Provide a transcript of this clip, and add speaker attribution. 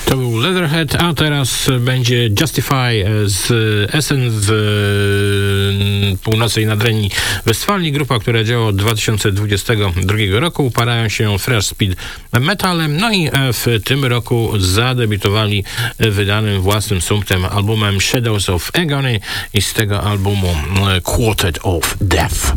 Speaker 1: To był Leatherhead, a teraz będzie Justify z Essen z północnej Nadrenii Westfalii. Grupa, która działa od 2022 roku. Uparają się thrash speed metalem. No i w tym roku zadebiutowali wydanym własnym sumptem albumem Shadows of Agony i z tego albumu Quartet of Death.